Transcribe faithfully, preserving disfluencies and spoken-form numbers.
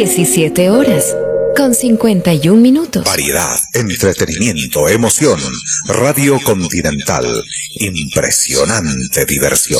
diecisiete horas, con cincuenta y un minutos. Variedad, entretenimiento, emoción. Radio Continental. Impresionante diversión.